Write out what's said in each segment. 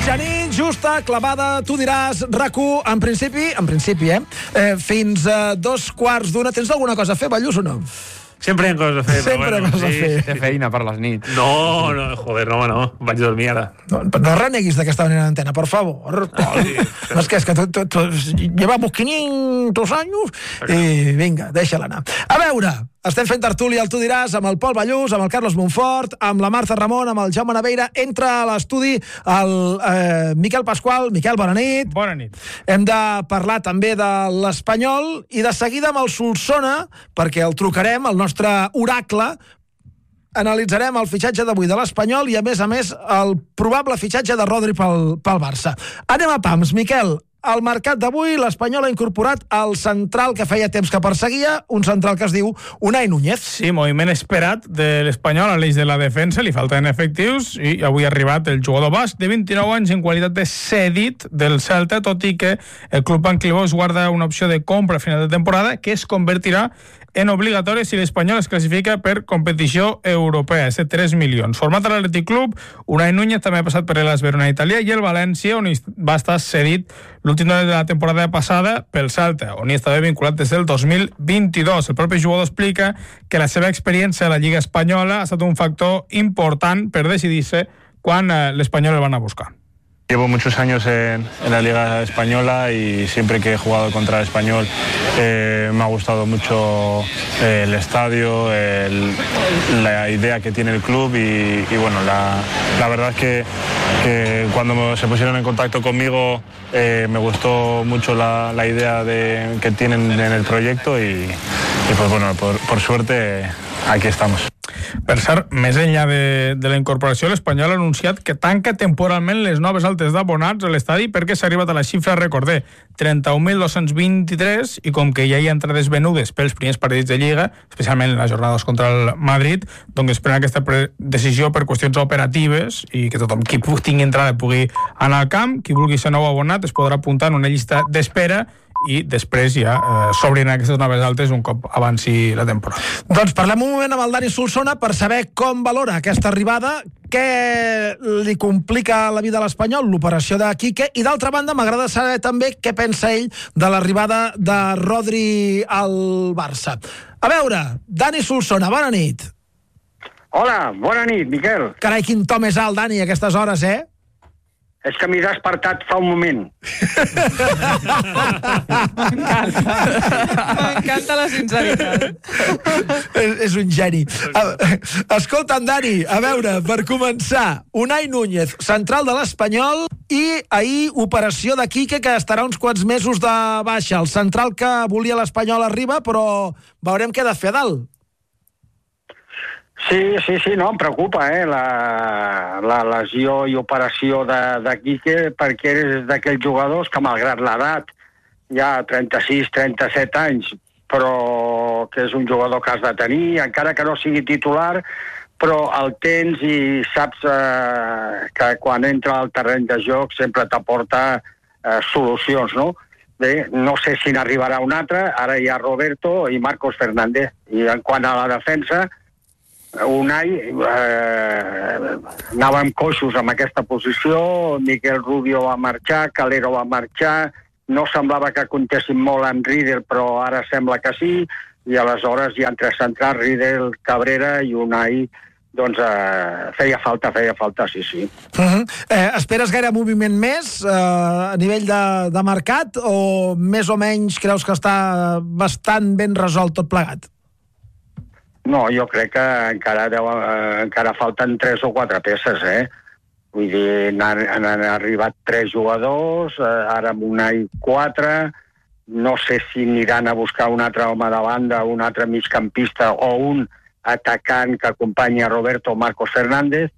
Mitjanit, justa, clavada, tu diràs, RAC1, en principi, fins a 2:15. Tens alguna cosa a fer, Ballús, o no? Sempre hi ha coses a fer. Sempre coses a fer. Té feina per les nits. No, joder, no. Vaig dormir ara. No reneguis d'aquesta manera d'antena, por favor. No, és que llevamos 500 años i vinga, deixa-la anar. A veure, estem fent tertúlia al Tu diràs amb el Pol Ballús, amb el Carlos Montfort, amb la Marta Ramon, amb el Jaume Naveira. Entra a l'estudi el Miquel Pasqual. Miquel, bona nit. Bona nit. Hem de parlar també de l'Espanyol i de seguida amb el Solsona, perquè el trucarem, el nostre oracle. Analitzarem el fitxatge d'avui de l'Espanyol i, a més, el probable fitxatge de Rodri pel Barça. Anem a pams, Miquel. Al mercat d'avui, l'Espanyol ha incorporat el central que feia temps que perseguia, un central que es diu Unai Núñez. Sí, moviment esperat de l'Espanyol a l'eix de la defensa, li falten efectius i avui ha arribat el jugador basc de 29 anys en qualitat de cedit del Celta, tot i que el club banquilós guarda una opció de compra a final de temporada que es convertirà en obligatori si l'Espanyol es classifica per competició europea, és de 3 milions. Format a l'Atlètic Club, Unai Núñez també ha passat per l'Hellas Verona Itàlia i el València, on va estar cedit l'últim de la temporada passada pel Celta, on hi estava vinculat des del 2022. El propi jugador explica que la seva experiència a la Lliga Espanyola ha estat un factor important per decidir-se quan l'Espanyol el van a buscar. Llevo muchos años en la Liga Española y siempre que he jugado contra el Español me ha gustado mucho el estadio, la idea que tiene el club y bueno, la verdad es que cuando se pusieron en contacto conmigo me gustó mucho la idea que tienen en el proyecto y pues bueno, por suerte aquí estamos. Per cert, més enllà de la incorporació, l'Espanyol ha anunciat que tanca temporalment les noves altes d'abonats a l'estadi perquè s'ha arribat a la xifra, recordé, 31.223, i com que ja hi ha entrades venudes pels primers partits de Lliga, especialment en les jornades contra el Madrid, doncs esperen aquesta decisió per qüestions operatives i que tothom qui tingui entrada pugui anar al camp, qui vulgui ser nou abonat es podrà apuntar en una llista d'espera i després ja s'obrin aquestes noves altes un cop avanci la temporada. Doncs parlem un moment amb el Dani Solsona per saber com valora aquesta arribada, què li complica la vida a l'Espanyol, l'operació de Quique, i d'altra banda m'agrada saber també què pensa ell de l'arribada de Rodri al Barça. A veure, Dani Solsona, bona nit. Hola, bona nit, Miquel. Carai, quin to més alt, Dani, a aquestes hores, És que m'he despertat fa un moment. M'encanta la sinceritat. És un geni. Escolta'm, Dani, a veure, per començar, Unai Núñez, central de l'Espanyol, i ahir operació de Quique, que estarà uns quants mesos de baixa. El central que volia l'Espanyol arriba, però veurem què ha de fer a dalt. Sí, no, em preocupa, la lesió i operació de Quique, perquè és d'aquells jugadors que, malgrat l'edat, ja 36, 37 anys, però que és un jugador que has de tenir, encara que no sigui titular, però el tens i saps que quan entra al terreny de joc sempre t'aporta solucions, no? Bé, no sé si n'arribarà un altre, ara hi ha Roberto i Marcos Fernández, i en quant a la defensa, Unai anàvem coixos amb aquesta posició, Miquel Rubio va marxar, Calero va marxar, no semblava que comptessin molt amb Riedel, però ara sembla que sí, i aleshores hi ha tres centrals, Riedel, Cabrera i Unai, doncs feia falta, sí. Esperes gaire moviment més a nivell de mercat o més o menys creus que està bastant ben resolt tot plegat? No, jo crec que encara falten 3 o 4 peces, Vull dir, han arribat 3 jugadors, ara amb Unai 4, no sé si aniran a buscar un altre home de banda, un altre migcampista o un atacant que acompanyi a Roberto o Marcos Fernández.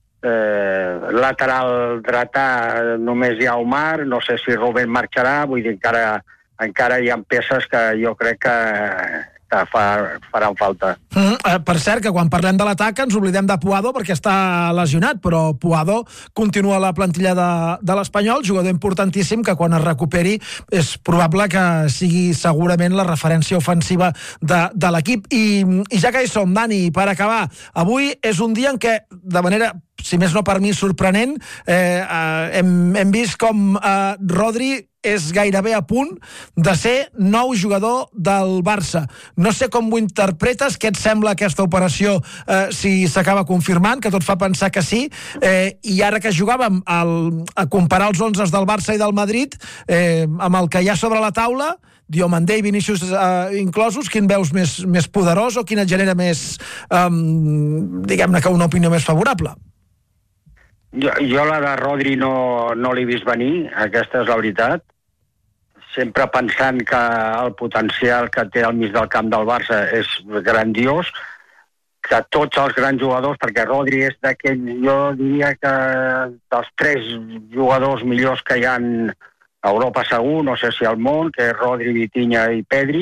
Lateral dretà només hi ha Omar, no sé si Rubén marxarà, vull dir, encara hi ha peces que jo crec exacte, faran falta. Per cert, que quan parlem de l'atac ens oblidem de Puado perquè està lesionat, però Puado continua a la plantilla de l'Espanyol, jugador importantíssim que quan es recuperi és probable que sigui segurament la referència ofensiva de l'equip. I ja que hi som, Dani, per acabar, avui és un dia en què, de manera, si més no per mi, sorprenent, hem vist com Rodri és gairebé a punt de ser nou jugador del Barça. No sé com ho interpretes, què et sembla aquesta operació, si s'acaba confirmant, que tot fa pensar que sí, i ara que jugàvem a comparar els 11 del Barça i del Madrid, amb el que hi ha sobre la taula, Diomandé i Vinícius inclosos, quin veus més poderós o quin et genera més, diguem-ne que una opinió més favorable? Jo la de Rodri no l'he vist venir, aquesta és la veritat. Sempre pensant que el potencial que té al mig del camp del Barça és grandiós, que tots els grans jugadors, perquè Rodri és d'aquell, jo diria que dels 3 jugadors millors que hi ha a Europa segur, no sé si al món, que és Rodri, Vitinha i Pedri,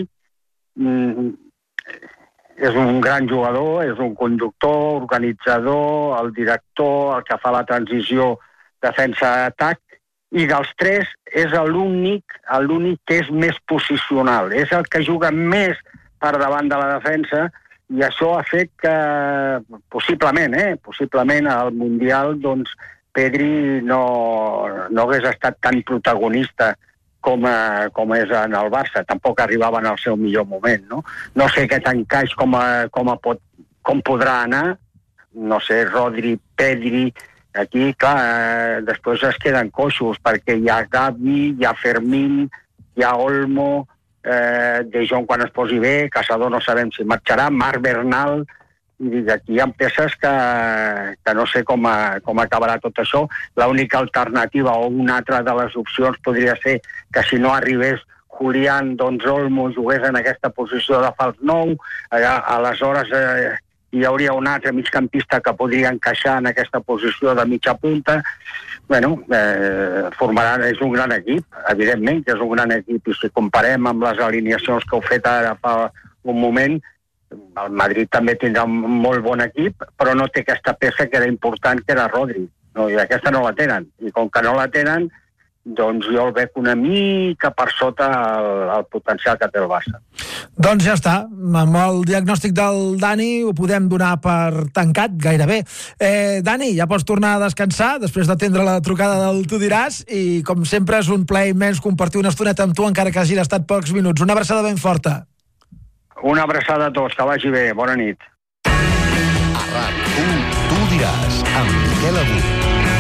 és un gran jugador, és un conductor, organitzador, el director, el que fa la transició defensa-atac, i dels 3 és l'únic que és més posicional, és el que juga més per davant de la defensa, i això ha fet que possiblement al Mundial doncs, Pedri no hagués estat tan protagonista com és en el Barça. Tampoc arribava en el seu millor moment, no? No sé aquest encaix com podrà anar. No sé, Rodri, Pedri, aquí, clar, després es queden coixos, perquè hi ha Gavi, hi ha Fermín, hi ha Olmo, De Jong quan es posi bé, Caçador no sabem si marxarà, Marc Bernal, i dic, aquí hi ha peces que no sé com acabarà tot això. L'única alternativa o una altra de les opcions podria ser que si no arribés Julián, doncs Olmo jugués en aquesta posició de fals 9, aleshores hi hauria un altre migcampista que podria encaixar en aquesta posició de mitja punta. Bueno, formaran, és un gran equip, evidentment que és un gran equip, i si comparem amb les alineacions que heu fet ara fa un moment, el Madrid també tindrà un molt bon equip, però no té aquesta peça que era important, que era Rodri. No, i aquesta no la tenen. I com que no la tenen, doncs jo el veig una mica per sota el potencial que té el Barça. Doncs ja està. Amb el diagnòstic del Dani ho podem donar per tancat, gairebé. Dani, ja pots tornar a descansar després d'atendre la trucada del Tu diràs, i com sempre és un plaer immens compartir una estoneta amb tu, encara que hagin estat pocs minuts. Una abraçada ben forta. Una abraçada a tots, que vagi bé, bona nit. A RAC1, Tu diràs, amb Miquel Agut.